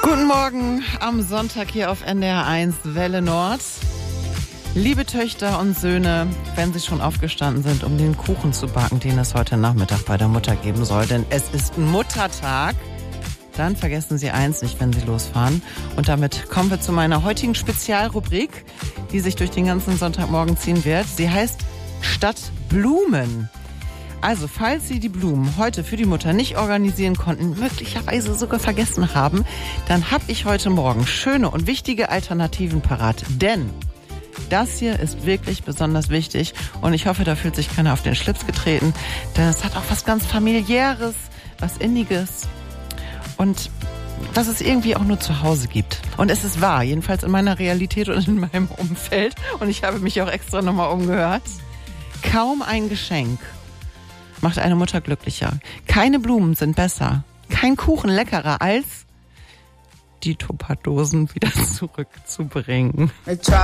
Guten Morgen am Sonntag hier auf NDR 1 Welle Nord. Liebe Töchter und Söhne, wenn Sie schon aufgestanden sind, um den Kuchen zu backen, den es heute Nachmittag bei der Mutter geben soll, denn es ist Muttertag, dann vergessen Sie eins nicht, wenn Sie losfahren. Und damit kommen wir zu meiner heutigen Spezialrubrik, die sich durch den ganzen Sonntagmorgen ziehen wird. Sie heißt Stadt Blumen. Also, falls Sie die Blumen heute für die Mutter nicht organisieren konnten, möglicherweise sogar vergessen haben, dann habe ich heute Morgen schöne und wichtige Alternativen parat. Denn das hier ist wirklich besonders wichtig und ich hoffe, da fühlt sich keiner auf den Schlips getreten, denn es hat auch was ganz Familiäres, was Inniges und was es irgendwie auch nur zu Hause gibt. Und es ist wahr, jedenfalls in meiner Realität und in meinem Umfeld. Und ich habe mich auch extra nochmal umgehört. Kaum ein Geschenk macht eine Mutter glücklicher. Keine Blumen sind besser. Kein Kuchen leckerer als die Tupperdosen wieder zurückzubringen.